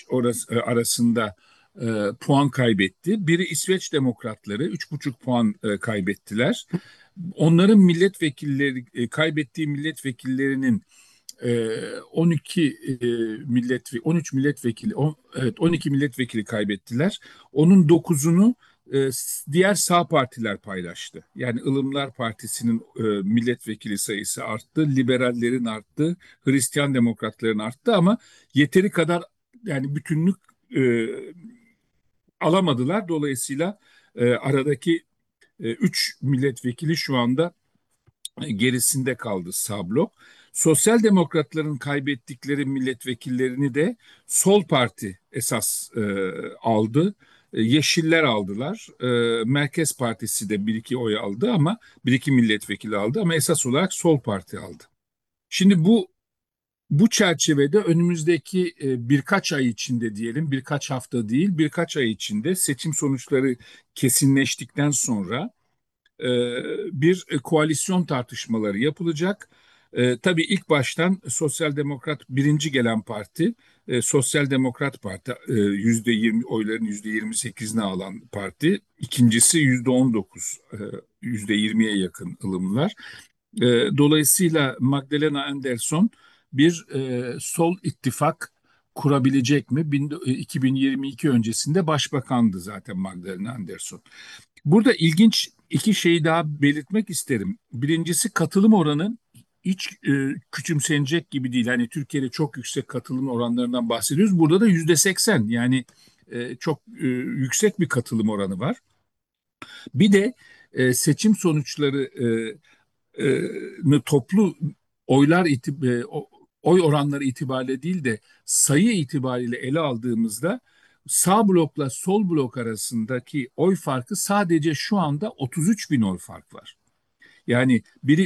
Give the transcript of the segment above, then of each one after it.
arasında puan kaybetti. Biri İsveç Demokratları 3,5 puan kaybettiler. Onların milletvekilleri kaybettiği milletvekillerinin 12 milletvekili 13 milletvekili evet 12 milletvekili kaybettiler. Onun 9'unu diğer sağ partiler paylaştı. Yani Ilımlar Partisi'nin milletvekili sayısı arttı, liberallerin arttı, Hristiyan demokratların arttı ama yeteri kadar yani bütünlük e, alamadılar. Dolayısıyla aradaki 3 milletvekili şu anda gerisinde kaldı sağ blok. Sosyal demokratların kaybettikleri milletvekillerini de sol parti esas aldı. Yeşiller aldılar. Merkez Partisi de bir iki oy aldı ama bir iki milletvekili aldı ama esas olarak sol parti aldı. Şimdi bu çerçevede önümüzdeki birkaç ay içinde diyelim, birkaç hafta değil, birkaç ay içinde seçim sonuçları kesinleştikten sonra e, bir koalisyon tartışmaları yapılacak. Tabii ilk baştan Sosyal Demokrat birinci gelen parti, Sosyal Demokrat Parti %20 oyların %28'ini alan parti. İkincisi %19, %20'ye yakın ılımlılar. Dolayısıyla Magdalena Anderson bir sol ittifak kurabilecek mi? 2022 öncesinde başbakandı zaten Magdalena Anderson. Burada ilginç iki şeyi daha belirtmek isterim. Birincisi katılım oranı hiç küçümsenecek gibi değil. Hani Türkiye'de çok yüksek katılım oranlarından bahsediyoruz. Burada da %80 yani çok yüksek bir katılım oranı var. Bir de seçim sonuçları toplu oy oranları itibariyle değil de sayı itibariyle ele aldığımızda sağ blokla sol blok arasındaki oy farkı sadece şu anda 33 bin oy fark var. Yani biri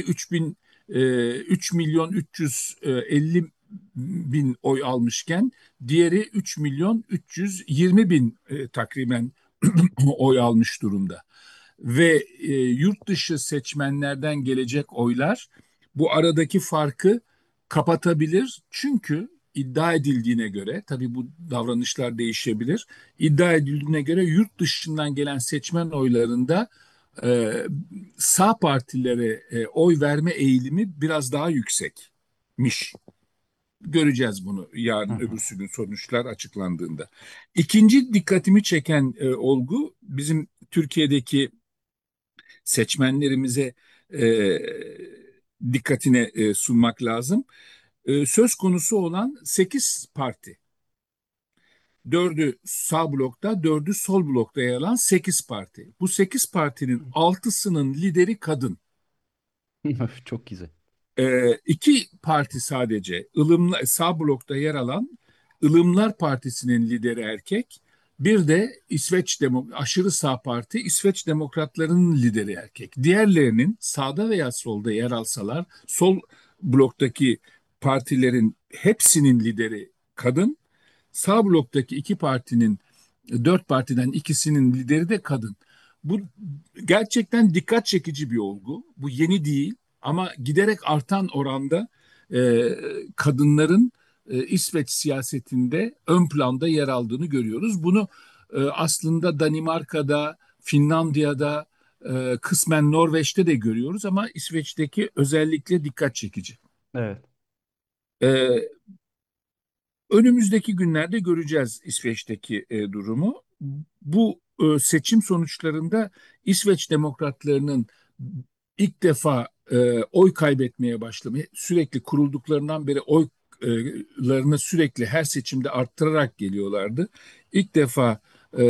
3 milyon 350 bin oy almışken diğeri 3 milyon 320 bin takriben oy almış durumda ve yurt dışı seçmenlerden gelecek oylar bu aradaki farkı kapatabilir. Çünkü iddia edildiğine göre, tabii bu davranışlar değişebilir. İddia edildiğine göre yurt dışından gelen seçmen oylarında e, sağ partilere oy verme eğilimi biraz daha yüksekmiş. Göreceğiz bunu Hı yarın hı. öbürsü gün sonuçlar açıklandığında. İkinci dikkatimi çeken olgu bizim Türkiye'deki seçmenlerimize e, dikkatine sunmak lazım. Söz konusu olan 8 parti. Dördü sağ blokta, dördü sol blokta yer alan 8 parti. Bu 8 partinin altısının lideri kadın. Çok güzel. İki parti sadece sağ blokta yer alan Ilımlar Partisi'nin lideri erkek. Bir de aşırı sağ parti İsveç Demokratlarının lideri erkek. Diğerlerinin sağda veya solda yer alsalar sol bloktaki partilerin hepsinin lideri kadın. Sağ bloktaki iki partinin dört partiden ikisinin lideri de kadın. Bu gerçekten dikkat çekici bir olgu. Bu yeni değil ama giderek artan oranda e, kadınların İsveç siyasetinde ön planda yer aldığını görüyoruz. Bunu aslında Danimarka'da, Finlandiya'da, kısmen Norveç'te de görüyoruz ama İsveç'teki özellikle dikkat çekici. Evet. E, Önümüzdeki günlerde göreceğiz İsveç'teki durumu. Bu seçim sonuçlarında İsveç demokratlarının ilk defa oy kaybetmeye başlamayı sürekli kurulduklarından beri oylarını sürekli her seçimde arttırarak geliyorlardı. İlk defa e,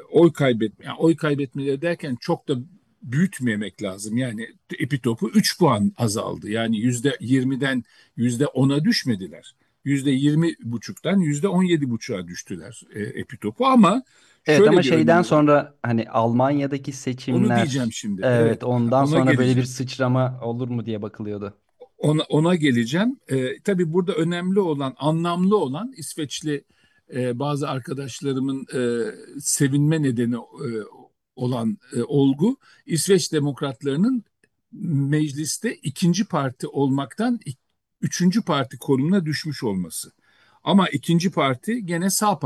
oy kaybetmeleri derken çok da büyütmemek lazım. Yani Epitop'u 3 puan azaldı. Yani %20'den %10'a düşmediler. %20,5'tan %17,5'a düştüler Epitop'u ama Evet şöyle ama şeyden görünüyor. sonra hani Almanya'daki Onu diyeceğim seçimler, şimdi. Evet, evet, ondan ona sonra böyle bir geleceğim. sıçrama olur mu diye bakılıyordu. Ona geleceğim. Tabii burada önemli olan, anlamlı olan İsveçli bazı arkadaşlarımın sevinme nedeni olan olgu İsveç demokratlarının mecliste ikinci parti olmaktan üçüncü parti konumuna düşmüş olması. Ama ikinci parti gene sağ